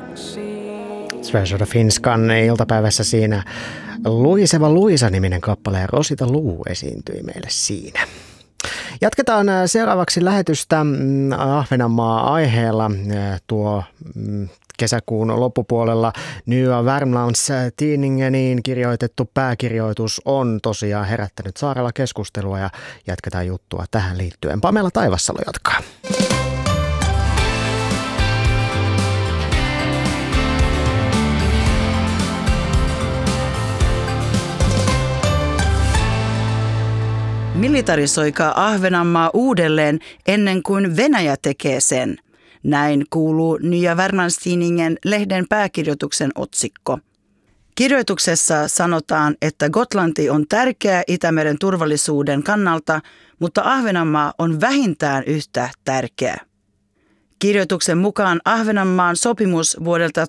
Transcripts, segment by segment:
Sveriges Radio Finskan iltapäivässä siinä Luiseva Luisa-niminen kappale ja Rosita Luu esiintyi meille siinä. Jatketaan seuraavaksi lähetystä Ahvenanmaa-aiheella. Tuo kesäkuun loppupuolella Nya Värmlandstidningenin kirjoitettu pääkirjoitus on tosiaan herättänyt saarella keskustelua ja jatketaan juttua tähän liittyen. Pamela Taivassalo jatkaa. Militarisoikaa Ahvenanmaa uudelleen ennen kuin Venäjä tekee sen. Näin kuuluu Nya Värmlandstidningen lehden pääkirjoituksen otsikko. Kirjoituksessa sanotaan, että Gotlanti on tärkeä Itämeren turvallisuuden kannalta, mutta Ahvenanmaa on vähintään yhtä tärkeä. Kirjoituksen mukaan Ahvenanmaan sopimus vuodelta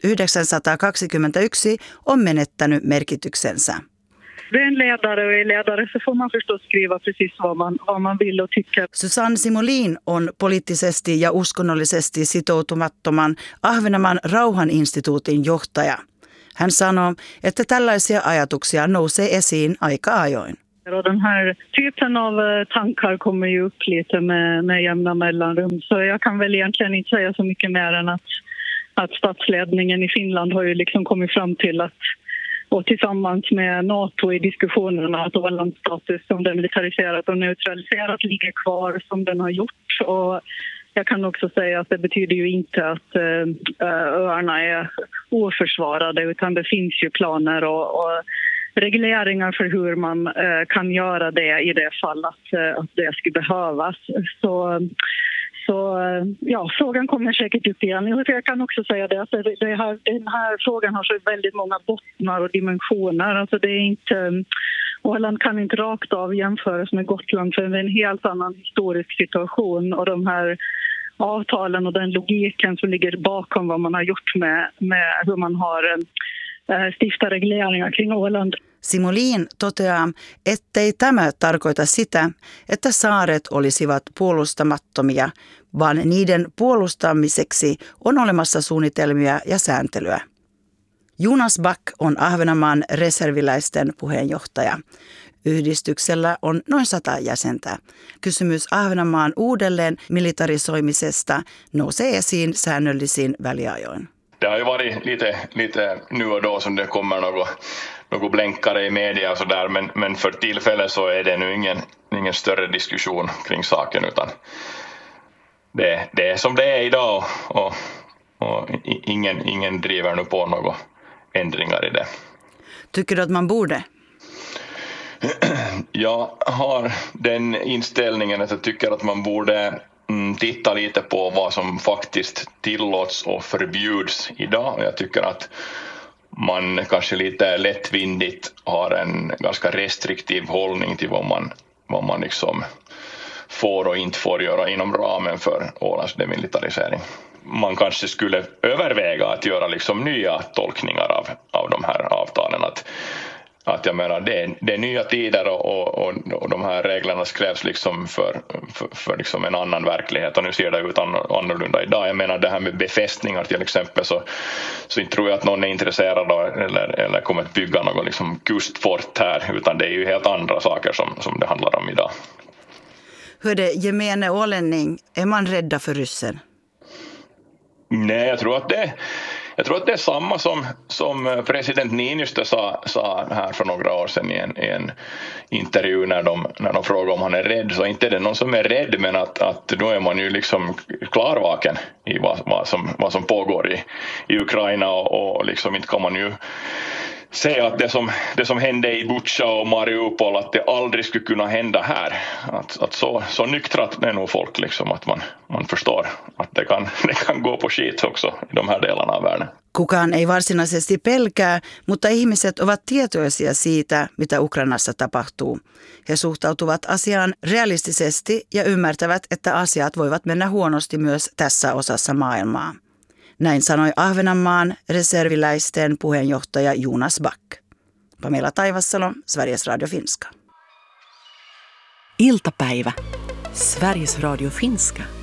1921 on menettänyt merkityksensä. Det är en ledare och är ledare så får man förstås skriva precis vad man vill och tycker. Susanne Simolin on poliittisesti ja uskonnollisesti sitoutumattoman Ahvenanmaan rauhaninstituutin johtaja. Hän sanoo, että tällaisia ajatuksia nousee esiin aika ajoin. Och den här typen av tankar kommer ju upp lite med jämna mellanrum. Så jag kan väl egentligen inte säga så mycket mer än att statsledningen i Finland har ju liksom kommit fram till att och tillsammans med NATO i diskussionerna att Ålands status som demilitariserat och neutraliserat ligger kvar som den har gjort. Och jag kan också säga att det betyder ju inte att öarna är oförsvarade, utan det finns ju planer och regleringar för hur man kan göra det i det fall att det skulle behövas. Så ja, frågan kommer säkert upp igen. Jag kan också säga det att den här frågan har så väldigt många bottnar och dimensioner. Alltså det är inte, Åland kan inte rakt av jämföras med Gotland, för det är en helt annan historisk situation. Och de här avtalen och den logiken som ligger bakom vad man har gjort med hur man har stiftat regleringar kring Åland. Simolin toteaa, ettei tämä tarkoita sitä, että saaret olisivat puolustamattomia, vaan niiden puolustamiseksi on olemassa suunnitelmia ja sääntelyä. Jonas Back on Ahvenanmaan reserviläisten puheenjohtaja. Yhdistyksellä on noin 100 jäsentä. Kysymys Ahvenanmaan uudelleen militarisoimisesta nousee esiin säännöllisin väliajoin. Det har ju varit lite nu och då som det kommer något blänkare i media och så där, men för tillfället så är det nu ingen större diskussion kring saken, utan det är som det är idag och ingen driver nu på några ändringar i det. Tycker du att man borde? Jag har den inställningen att jag tycker att man borde titta lite på vad som faktiskt tillåts och förbjuds idag. Jag tycker att man kanske lite lättvindigt har en ganska restriktiv hållning till vad man liksom får och inte får göra inom ramen för Ålands demilitarisering. Man kanske skulle överväga att göra liksom nya tolkningar av de här avtalen. Att jag menar, det är nya tider och de här reglerna skrevs liksom för liksom en annan verklighet, och nu ser det ut annorlunda idag. Jag menar, det här med befästningar till exempel, så inte tror jag att någon är intresserad eller kommer att bygga någon liksom kustfort här, utan det är ju helt andra saker som det handlar om idag. Hur är det, gemene ålänning, är man rädda för ryssen? Nej, jag tror att det är samma som president Niinistö sa här för några år sedan i en intervju när de frågade om han är rädd. Så inte är det någon som är rädd, men att då är man ju liksom klarvaken i vad som pågår i Ukraina, och liksom inte kan man ju säga att det som hände i Bucha och Mariupol, att det aldrig skulle kunna hända här. Att så nyktrat är nog folk liksom, att man förstår att det kan gå på skit också i de här delarna av världen. Kukaan ei varsinaisesti pelkää, mutta ihmiset ovat tietoisia siitä, mitä Ukrainassa tapahtuu. He suhtautuvat asiaan realistisesti ja ymmärtävät, että asiat voivat mennä huonosti myös tässä osassa maailmaa. Näin sanoi Ahvenanmaan reserviläisten puheenjohtaja Jonas Back. Pamela Taivassalo, Sveriges Radio Finska. Iltapäivä. Sveriges Radio Finska.